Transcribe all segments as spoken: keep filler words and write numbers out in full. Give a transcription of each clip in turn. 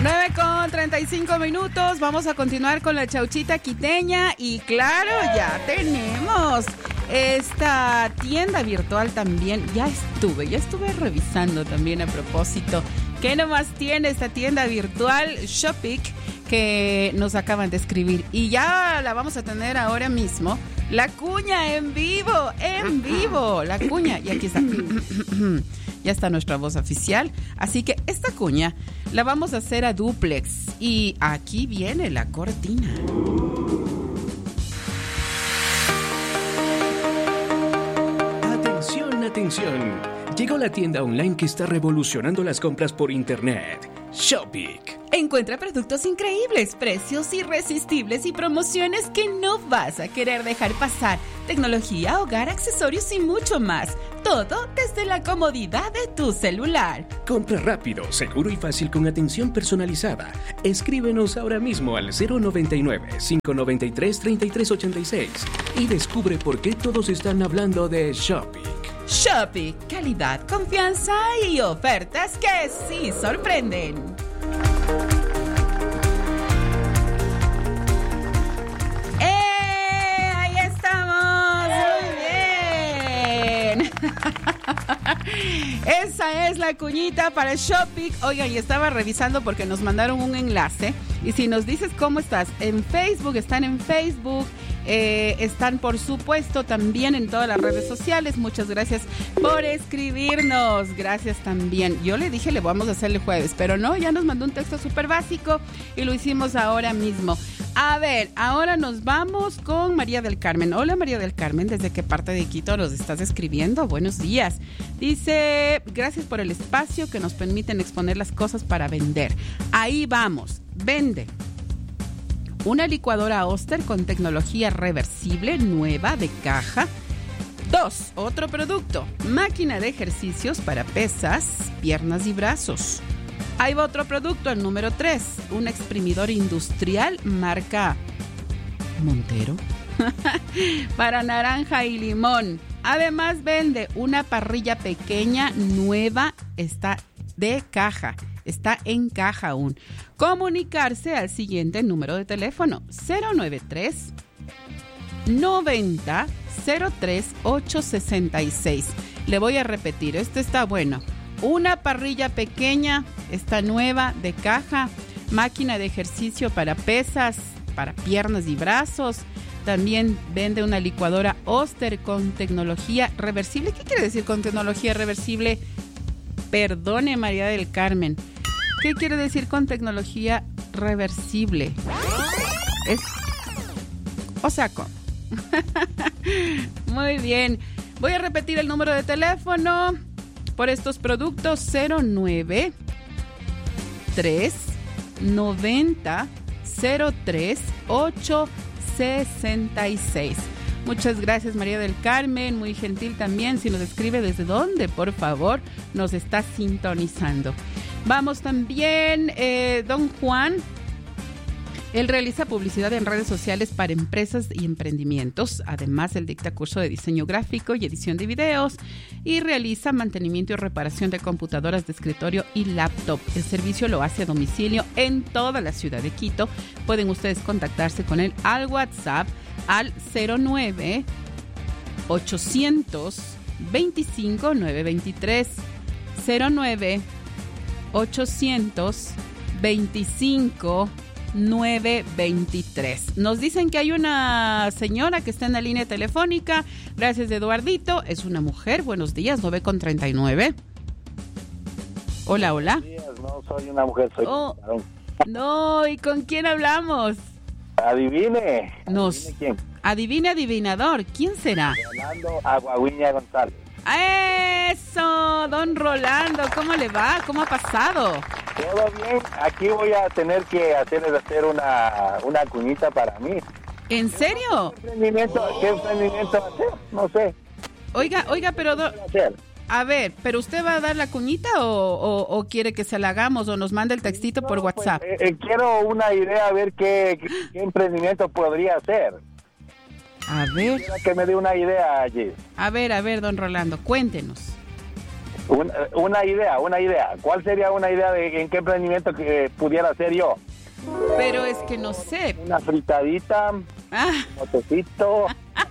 nueve con treinta y cinco minutos, vamos a continuar con la chauchita quiteña y claro, ya tenemos esta tienda virtual también. Ya estuve, ya estuve revisando también a propósito. ¿Qué nomás tiene esta tienda virtual Shopic que nos acaban de escribir? Y ya la vamos a tener ahora mismo. La cuña en vivo, en vivo, la cuña. Y aquí está. Ya está nuestra voz oficial. Así que esta cuña la vamos a hacer a dúplex. Y aquí viene la cortina. Atención, atención. Llegó la tienda online que está revolucionando las compras por internet. Shopic. Encuentra productos increíbles, precios irresistibles y promociones que no vas a querer dejar pasar. Tecnología, hogar, accesorios y mucho más. Todo desde la comodidad de tu celular. Compra rápido, seguro y fácil con atención personalizada. Escríbenos ahora mismo al cero noventa y nueve, cinco noventa y tres, treinta y tres ochenta y seis y descubre por qué todos están hablando de Shopic. Shopic, calidad, confianza y ofertas que sí sorprenden. ¡Eh! ¡Ahí estamos! ¡Muy bien! Esa es la cuñita para Shopic. Oigan, y estaba revisando porque nos mandaron un enlace. Y si nos dices cómo estás en Facebook, están en Facebook. Eh, están por supuesto también en todas las redes sociales. Muchas gracias por escribirnos. Gracias también. Yo le dije le vamos a hacer el jueves, pero no, ya nos mandó un texto súper básico y lo hicimos ahora mismo. A ver, ahora nos vamos con María del Carmen. Hola María del Carmen, ¿desde qué parte de Quito nos estás escribiendo? Buenos días. Dice, gracias por el espacio que nos permiten exponer las cosas para vender. Ahí vamos, vende una licuadora Oster con tecnología reversible, nueva, de caja. Dos, otro producto, máquina de ejercicios para pesas, piernas y brazos. Ahí va otro producto, el número tres, un exprimidor industrial marca Montero para naranja y limón. Además vende una parrilla pequeña, nueva, está de caja. Está en caja aún. Comunicarse al siguiente número de teléfono: cero noventa y tres, noventa, cero tres, ocho sesenta y seis. Le voy a repetir, este está bueno. Una parrilla pequeña, está nueva, de caja. Máquina de ejercicio para pesas, para piernas y brazos. También vende una licuadora Oster con tecnología reversible. ¿Qué quiere decir con tecnología reversible? Perdone, María del Carmen. ¿Qué quiere decir con tecnología reversible? Es... O sea, ¿cómo? Muy bien. Voy a repetir el número de teléfono por estos productos: cero nueve tres, noventa, cero tres, ocho sesenta y seis. Muchas gracias María del Carmen, muy gentil también. Si nos escribe desde dónde, por favor, nos está sintonizando. Vamos también, eh, don Juan. Él realiza publicidad en redes sociales para empresas y emprendimientos. Además, él dicta curso de diseño gráfico y edición de videos y realiza mantenimiento y reparación de computadoras de escritorio y laptop. El servicio lo hace a domicilio en toda la ciudad de Quito. Pueden ustedes contactarse con él al WhatsApp al cero nueve, ochocientos veinticinco, novecientos veintitrés, cero nueve, ochocientos veinticinco, novecientos veintitrés. Nos dicen que hay una señora que está en la línea telefónica. Gracias, Eduardito. Es una mujer. Buenos días, nueve con treinta y nueve. Hola, hola. Buenos días, no soy una mujer, soy oh, un varón. No, ¿y con quién hablamos? Adivine. Nos, Adivine quién. Adivine, adivinador. ¿Quién será? Rolando Aguaguiña González. Eso, don Rolando, ¿cómo le va? ¿Cómo ha pasado? Todo bien, aquí voy a tener que hacerles hacer una, una cuñita para mí. ¿En serio? ¿Qué emprendimiento, qué emprendimiento hacer? No sé. Oiga, oiga, pero... Do, a ver, ¿pero usted va a dar la cuñita o, o, o quiere que se la hagamos o nos mande el textito no, por WhatsApp? Pues, eh, quiero una idea, a ver qué, qué, qué emprendimiento podría hacer. A ver. Quiero que me dé una idea allí. A ver, a ver, don Rolando, cuéntenos. Una, una idea, una idea. ¿Cuál sería una idea de en qué emprendimiento que pudiera hacer yo? Pero es que no sé. Una fritadita, Ah. un motecito.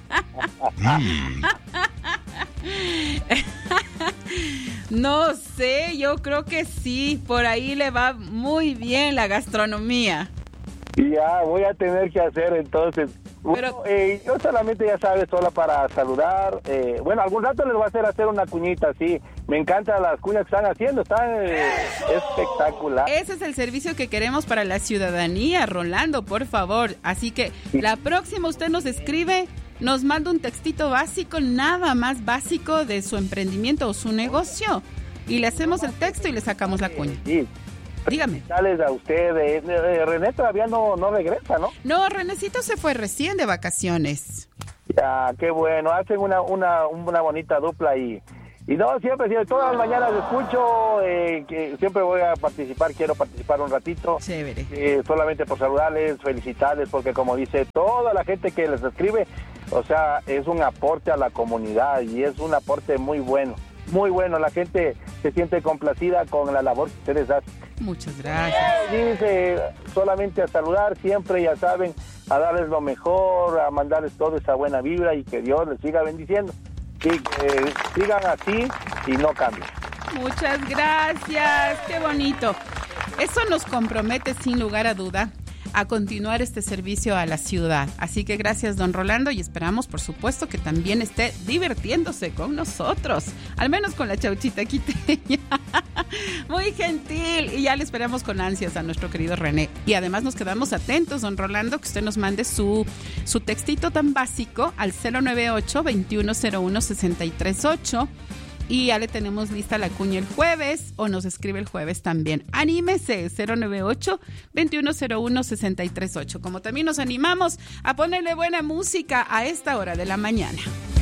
No sé, yo creo que sí, por ahí le va muy bien la gastronomía. Y ya voy a tener que hacer entonces. Bueno, Pero- eh, yo solamente, ya sabes, solo para saludar. Eh, bueno, algún rato les voy a hacer hacer una cuñita, sí. Me encantan las cuñas que están haciendo, están eh, espectacular. Ese es el servicio que queremos para la ciudadanía, Rolando, por favor. Así que la próxima usted nos escribe, nos manda un textito básico, nada más básico de su emprendimiento o su negocio. Y le hacemos el texto y le sacamos la cuña. Sí, Dígame. sales a ustedes. Eh, eh, René todavía no, no regresa, ¿no? No, Renecito se fue recién de vacaciones. Ya, qué bueno. Hacen una, una, una bonita dupla y... Y no, siempre, siempre, todas las mañanas escucho, eh, que siempre voy a participar, quiero participar un ratito. Chévere. Eh, solamente por saludarles, felicitarles, porque como dice toda la gente que les escribe, o sea, es un aporte a la comunidad y es un aporte muy bueno, muy bueno. La gente se siente complacida con la labor que ustedes hacen. Muchas gracias. Y dice, solamente a saludar, siempre ya saben, a darles lo mejor, a mandarles toda esa buena vibra y que Dios les siga bendiciendo. Y que sigan así y no cambien. Muchas gracias, qué bonito. Eso nos compromete sin lugar a duda a continuar este servicio a la ciudad. Así que gracias, don Rolando, y esperamos, por supuesto, que también esté divirtiéndose con nosotros, al menos con la chauchita quiteña. Muy gentil, y ya le esperamos con ansias a nuestro querido René. Y además nos quedamos atentos, don Rolando, que usted nos mande su, su textito tan básico al cero nueve ocho, veintiuno cero uno, sesenta y tres ocho. Y ya le tenemos lista la cuña el jueves, o nos escribe el jueves también. Anímese, cero nueve ocho, veintiuno cero uno, sesenta y tres ocho. Como también nos animamos a ponerle buena música a esta hora de la mañana.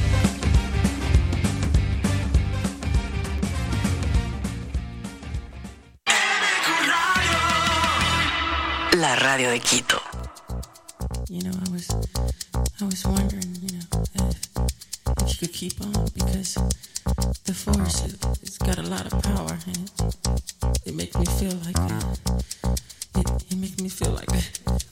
La radio de Quito. You know, I was, I was wondering, you know, if, if you could keep on, because the force, it, it's got a lot of power, and it, it makes me feel like uh,